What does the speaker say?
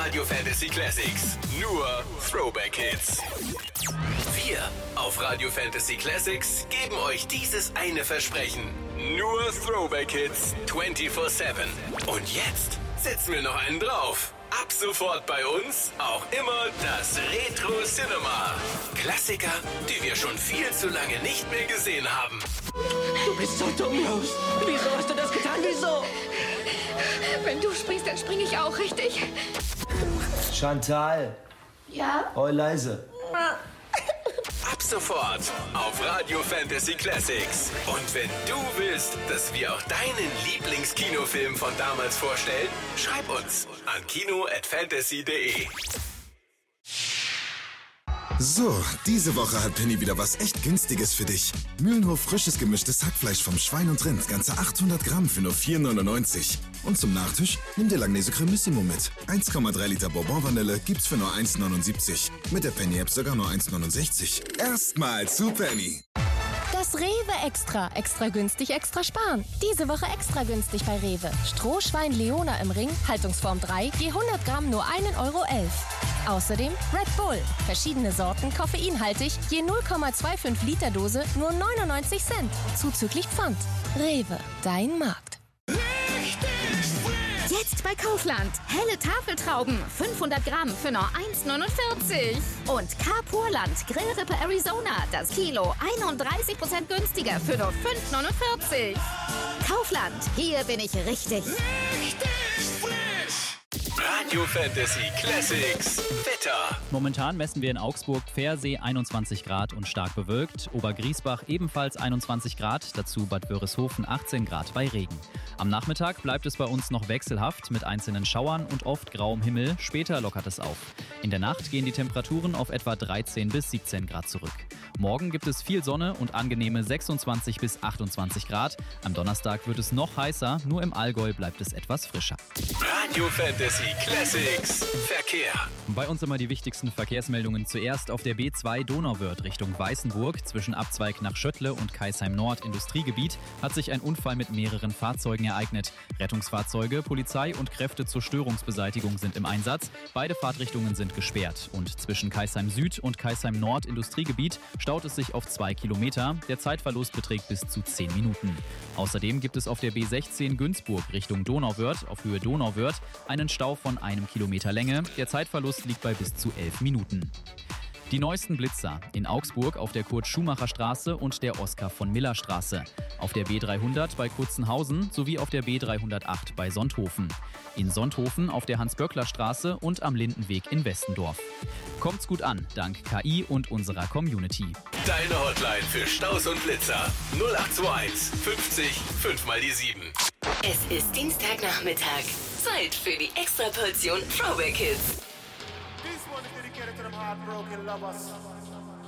Radio Fantasy Classics. Nur Throwback Hits. Wir auf Radio Fantasy Classics geben euch dieses eine Versprechen. Nur Throwback Hits 24/7. Und jetzt setzen wir noch einen drauf. Ab sofort bei uns auch immer das Retro Cinema. Klassiker, die wir schon viel zu lange nicht mehr gesehen haben. Du bist so dumm, Rose. Wieso hast du das getan? Wieso? Wenn du springst, dann springe ich auch, richtig? Chantal. Ja? Oh, leise. Ab sofort auf Radio Fantasy Classics. Und wenn du willst, dass wir auch deinen Lieblingskinofilm von damals vorstellen, schreib uns an kino@fantasy.de. So, diese Woche hat Penny wieder was echt Günstiges für dich. Mühlenhof frisches gemischtes Hackfleisch vom Schwein und Rind, ganze 800 Gramm für nur 4,99. Und zum Nachtisch nimm dir Langnese Cremissimo mit. 1,3 Liter Bourbon-Vanille gibt's für nur 1,79. Mit der Penny-App sogar nur 1,69. Erstmal zu Penny. Das Rewe Extra. Extra günstig, extra sparen. Diese Woche extra günstig bei Rewe. Strohschwein Leona im Ring, Haltungsform 3, je 100 Gramm nur 1,11 €. Außerdem Red Bull. Verschiedene Sorten, koffeinhaltig, je 0,25 Liter Dose, nur 99 Cent. Zuzüglich Pfand. Rewe, dein Markt. Jetzt bei Kaufland. Helle Tafeltrauben, 500 Gramm für nur 1,49. Und Carpurland Grillrippe Arizona, das Kilo 31% günstiger für nur 5,49. Kaufland, hier bin ich richtig. Radio Fantasy Classics Wetter. Momentan messen wir in Augsburg Pfersee 21 Grad und stark bewölkt, Obergriesbach ebenfalls 21 Grad, dazu Bad Wörishofen 18 Grad bei Regen. Am Nachmittag bleibt es bei uns noch wechselhaft mit einzelnen Schauern und oft grauem Himmel, später lockert es auf. In der Nacht gehen die Temperaturen auf etwa 13 bis 17 Grad zurück. Morgen gibt es viel Sonne und angenehme 26 bis 28 Grad. Am Donnerstag wird es noch heißer, nur im Allgäu bleibt es etwas frischer. Radio Fantasy Classics Verkehr. Bei uns immer die wichtigsten Verkehrsmeldungen. Zuerst auf der B2 Donauwörth Richtung Weißenburg. Zwischen Abzweig nach Schöttle und Kaisheim Nord Industriegebiet hat sich ein Unfall mit mehreren Fahrzeugen ereignet. Rettungsfahrzeuge, Polizei und Kräfte zur Störungsbeseitigung sind im Einsatz. Beide Fahrtrichtungen sind gesperrt. Und zwischen Kaisheim Süd und Kaisheim Nord Industriegebiet staut es sich auf 2 Kilometer. Der Zeitverlust beträgt bis zu 10 Minuten. Außerdem gibt es auf der B16 Günzburg Richtung Donauwörth auf Höhe Donauwörth einen Stau von 1 Kilometer Länge. Der Zeitverlust liegt bei bis zu 11 Minuten. Die neuesten Blitzer in Augsburg auf der Kurt-Schumacher-Straße und der Oskar-von-Miller-Straße, auf der B300 bei Kurzenhausen sowie auf der B308 bei Sonthofen. In Sonthofen auf der Hans-Böckler-Straße und am Lindenweg in Westendorf. Kommt's gut an, dank KI und unserer Community. Deine Hotline für Staus und Blitzer 0821 50 5 mal die 7. Es ist Dienstagnachmittag. Zeit für die Extraportion Throwback Hits. This one is dedicated to them heartbroken lovers.